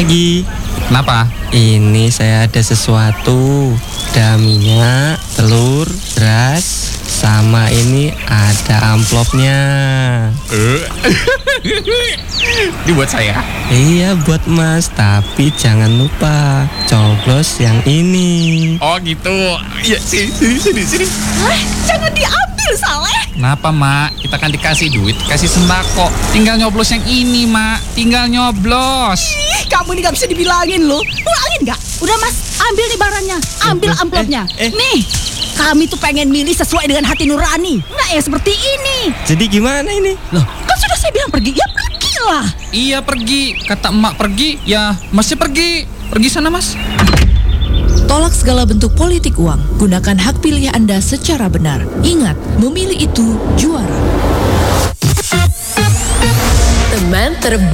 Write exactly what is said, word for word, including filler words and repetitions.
Pagi. Kenapa? Ini saya ada sesuatu. Ada minyak, telur, beras, sama ini ada amplopnya. Ini buat saya. Iya buat Mas, tapi jangan lupa coblos yang ini. Oh gitu. Iya, sini, sini, sini, sini. Eh, jangan diambil, Saleh. Kenapa, Mak? Kita kan dikasih duit, kasih sembako. Tinggal nyoblos yang ini, Mak. Tinggal nyoblos. Ih, kamu ini gak bisa dibilangin loh. Ulangin gak? Udah Mas, ambil nih barangnya. Ambil Eh, amplopnya. eh, eh. Nih, kami tuh pengen milih sesuai dengan hati nurani. Nggak ya seperti ini. Jadi gimana ini? Loh, kan sudah saya bilang pergi. Ya pergilah. Iya, pergi. Kata emak pergi, ya masih pergi. Pergi sana, Mas. Tolak segala bentuk politik uang. Gunakan hak pilih Anda secara benar. Ingat, memilih itu juara. Teman terbaik.